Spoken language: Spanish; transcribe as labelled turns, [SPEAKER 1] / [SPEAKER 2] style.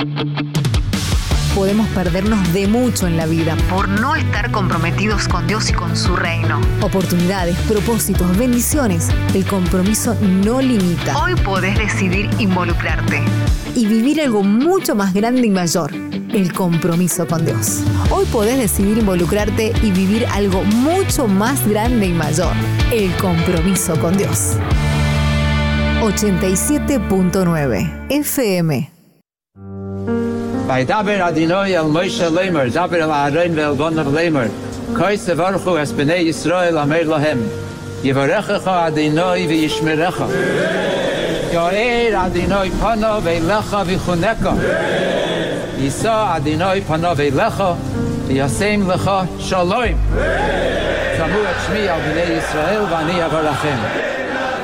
[SPEAKER 1] Podemos perdernos de mucho en la vida por no estar comprometidos con Dios y con su reino. Oportunidades, propósitos, bendiciones. El compromiso no limita. Hoy podés decidir involucrarte y vivir algo mucho más grande y mayor. El compromiso con Dios. Hoy podés decidir involucrarte y vivir algo mucho más grande y mayor. El compromiso con Dios. 87.9 FM.
[SPEAKER 2] וידבר אדוני אל משה לאמר, דבר אל אהרון ואל בניו לאמר, כה יברכו את בני ישראל אמר להם, יברכך אדוני וישמרך. יאר אדוני פניו אליך ויחונך. יישא אדוני פניו אליך וישם לך שלום. שמעו את שמי על בני ישראל ואני אברכם.